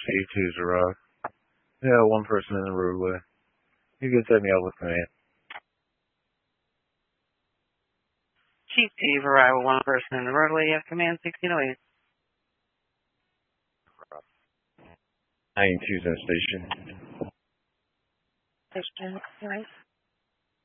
A2's arrived. Yeah, one person in the roadway. You can set me up with command. Chief, you've arrived with one person in the roadway. You have command 1608. 92's in the station. Station, right?